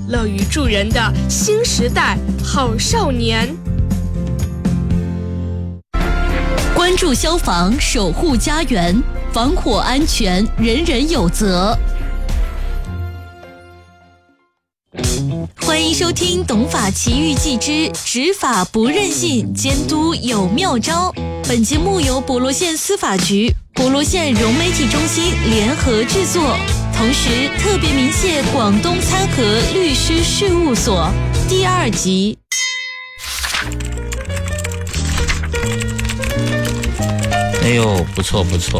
乐于助人的新时代好少年。 关注消防，守护家园，防火安全，人人有责。欢迎收听《懂法奇遇记之执法不任性，监督有妙招》。本节目由博罗县司法局、博罗县融媒体中心联合制作，同时特别鸣谢广东参合律师事务所。第2集。 哎呦，不错。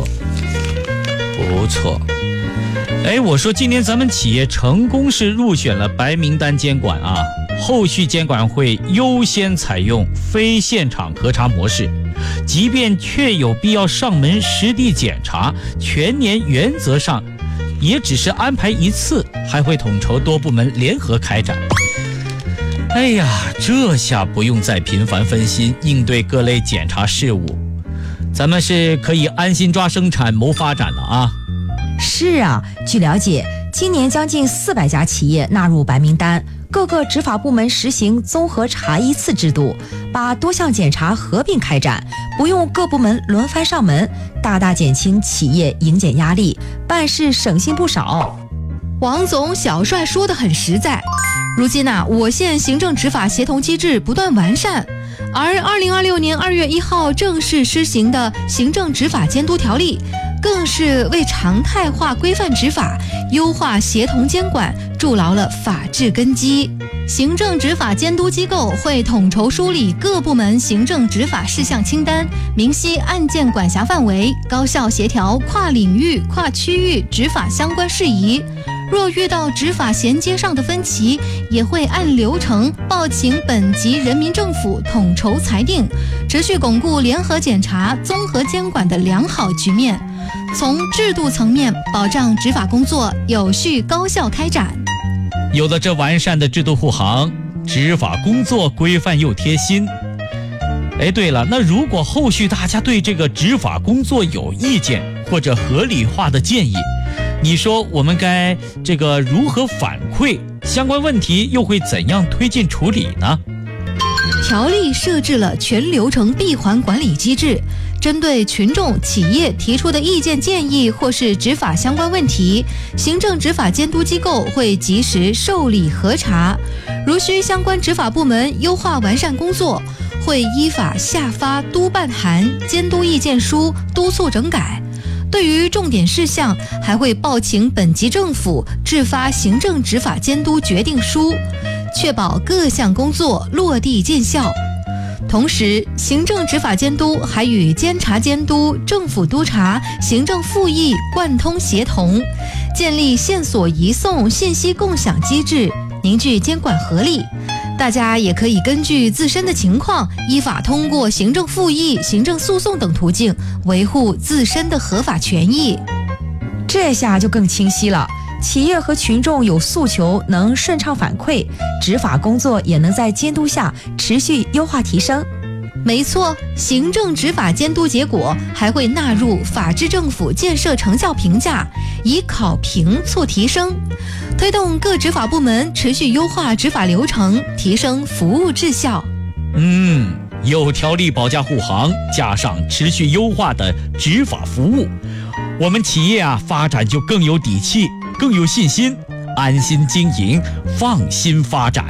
哎，我说今年咱们企业成功是入选了白名单监管啊，后续监管会优先采用非现场核查模式，即便确有必要上门实地检查，全年原则上也只是安排1次，还会统筹多部门联合开展。哎呀，这下不用再频繁分心应对各类检查事务，咱们是可以安心抓生产谋发展了啊。 是啊，据了解，今年将近400家企业纳入白名单，各个执法部门实行综合查1次制度，把多项检查合并开展，不用各部门轮番上门，大大减轻企业迎检压力，办事省心不少。 王总小帅说得很实在。如今我县行政执法协同机制不断完善，而2026年2月1号正式施行的行政执法监督条例，更是为常态化规范执法、优化协同监管筑牢了法治根基。行政执法监督机构会统筹梳理各部门行政执法事项清单，明晰案件管辖范围，高效协调跨领域、跨区域执法相关事宜。若遇到执法衔接上的分歧，也会按流程报请本级人民政府统筹裁定，持续巩固联合检查、综合监管的良好局面。从制度层面保障执法工作有序高效开展。 有了这完善的制度护航，执法工作规范又贴心。哎，对了，那如果后续大家对这个执法工作有意见或者合理化的建议，你说我们该如何反馈？相关问题又会怎样推进处理呢？ 条例设置了全流程闭环管理机制，针对群众、企业提出的意见建议或是执法相关问题，行政执法监督机构会及时受理核查。如需相关执法部门优化完善工作，会依法下发督办函、监督意见书，督促整改。对于重点事项，还会报请本级政府制发行政执法监督决定书，确保各项工作落地见效。同时，行政执法监督还与监察监督、政府督察、行政复议贯通协同，建立线索移送、信息共享机制，凝聚监管合力。大家也可以根据自身的情况，依法通过行政复议、行政诉讼等途径，维护自身的合法权益。 这下就更清晰了，企业和群众有诉求能顺畅反馈，执法工作也能在监督下持续优化提升。 没错，行政执法监督结果还会纳入法治政府建设成效评价，以考评促提升，推动各执法部门持续优化执法流程，提升服务质效。 有条例保驾护航，加上持续优化的执法服务，我们企业发展就更有底气，更有信心，安心经营，放心发展。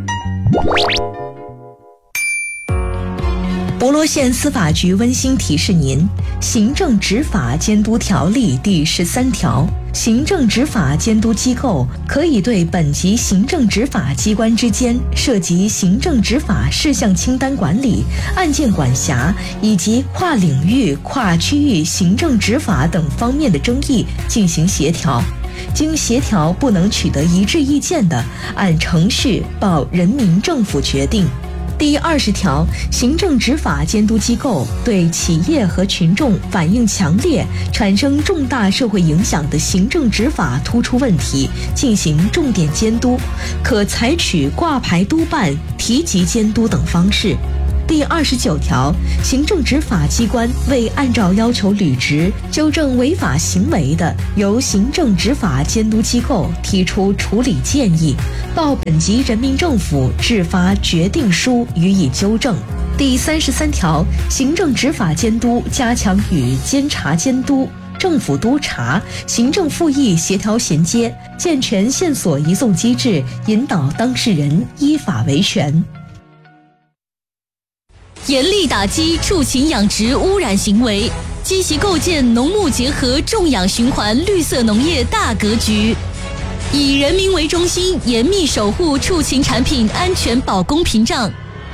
博罗县司法局温馨提示您：行政执法监督条例第13条，行政执法监督机构可以对本级行政执法机关之间涉及行政执法事项清单管理、案件管辖以及跨领域、跨区域行政执法等方面的争议进行协调。经协调不能取得一致意见的，按程序报人民政府决定。第20条，行政执法监督机构对企业和群众反映强烈、产生重大社会影响的行政执法突出问题进行重点监督，可采取挂牌督办、提级监督等方式。 第29条，行政执法机关未按照要求履职，纠正违法行为的，由行政执法监督机构提出处理建议，报本级人民政府制发决定书予以纠正。第33条，行政执法监督加强与监察监督、政府督察、行政复议协调衔接，健全线索移送机制，引导当事人依法维权。 严厉打击畜禽养殖污染行为，积极构建农牧结合种养循环绿色农业大格局，以人民为中心，严密守护畜禽产品安全保供屏障。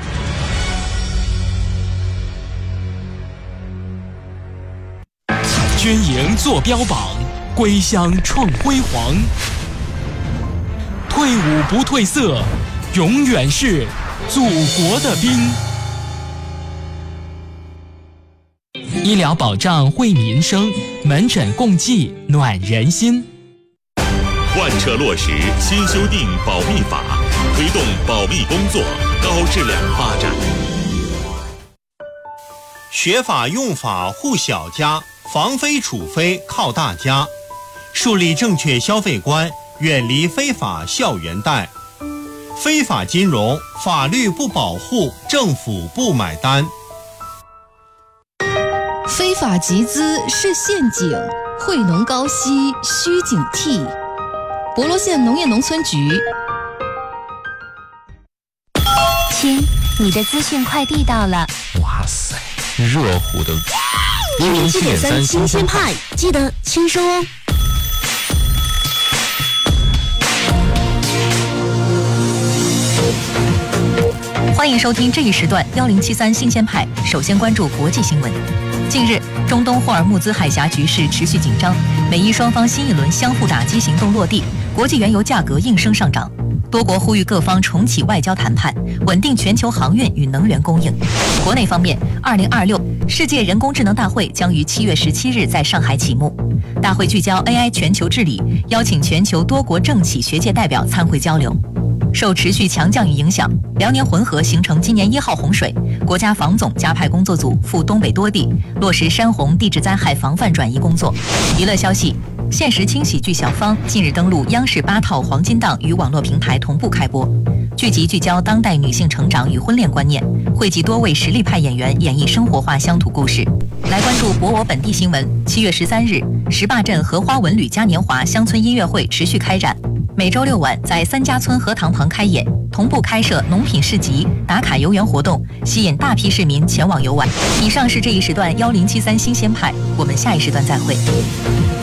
军营做标榜，归乡创辉煌，退伍不褪色，永远是祖国的兵。医疗保障惠民生，门诊共济暖人心。 贯彻落实新修订保密法，推动保密工作高质量发展。 学法用法护小家，防非处非靠大家。树立正确消费观，远离非法校园贷。非法金融，法律不保护，政府不买单。 非法集资是陷阱，惠农高息需警惕。博罗县农业农村局。 亲，你的资讯快递到了。 哇塞，热乎的107.3 新鲜派，记得签收哦。 欢迎收听这一时段1073新鲜派。首先关注国际新闻。近日，中东霍尔木兹海峡局势持续紧张，美伊双方新一轮相互打击行动落地，国际原油价格应声上涨。多国呼吁各方重启外交谈判，稳定全球航运与能源供应。国内方面，2026世界人工智能大会将于7月17日在上海启幕。大会聚焦 AI 全球治理，邀请全球多国政企学界代表参会交流。受持续强降雨影响，辽宁浑河形成今年1号洪水，国家防总加派工作组赴东北多地落实山洪地质灾害防范转移工作。娱乐消息，现实清喜剧小芳近日登陆央视8套黄金档与网络平台同步开播。剧集聚焦当代女性成长与婚恋观念，汇集多位实力派演员演绎生活化乡土故事。来关注博我本地新闻。7月13日，石坝镇荷花文旅嘉年华乡村音乐会持续开展，每周6晚在3家村荷塘旁开演，同步开设农品市集、打卡游园活动，吸引大批市民前往游玩。以上是这一时段1073新鲜派，我们下一时段再会。